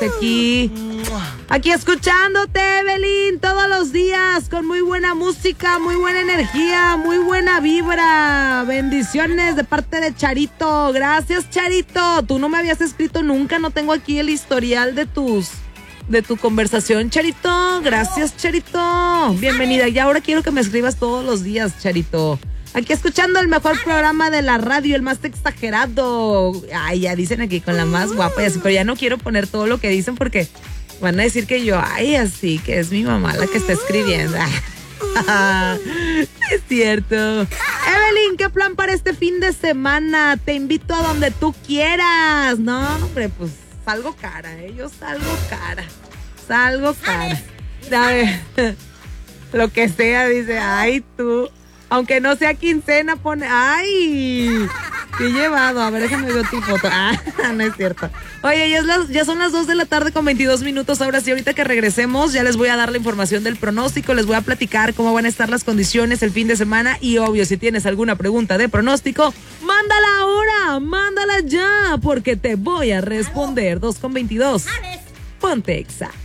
Aquí escuchándote, Evelyn, todos los días, con muy buena música, muy buena energía, muy buena vibra. Bendiciones de parte de Charito. Gracias, Charito. Tú no me habías escrito nunca, no tengo aquí el historial de tu conversación, Charito. Gracias, Charito. Bienvenida. Y ahora quiero que me escribas todos los días, Charito. Aquí escuchando el mejor programa de la radio, el más exagerado. Ay, ya dicen aquí con la más guapa y así, pero ya no quiero poner todo lo que dicen porque van a decir que yo, ay, así, que es mi mamá la que está escribiendo. Es cierto. Evelyn, ¿qué plan para este fin de semana? Te invito a donde tú quieras. No, hombre, pues salgo cara, yo salgo cara. Lo que sea, dice, ay, tú. Aunque no sea quincena, pone... ¡Ay! ¡Qué llevado! A ver, déjame ver tu foto. No es cierto. Oye, ya son las 2 de la tarde con 22 minutos. Ahora sí, ahorita que regresemos, ya les voy a dar la información del pronóstico. Les voy a platicar cómo van a estar las condiciones el fin de semana. Y obvio, si tienes alguna pregunta de pronóstico, mándala ahora, mándala ya, porque te voy a responder. 2 con 22. Ponte Exa.